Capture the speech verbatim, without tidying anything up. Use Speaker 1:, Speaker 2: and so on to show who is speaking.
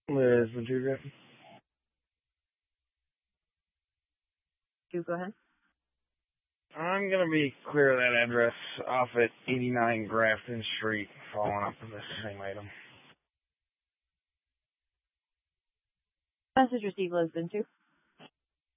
Speaker 1: Liz Ventura.
Speaker 2: Do go ahead.
Speaker 1: I'm gonna be clear of that address off at eighty-nine Grafton Street, following up with the same item.
Speaker 2: Message received, Liz Ventura.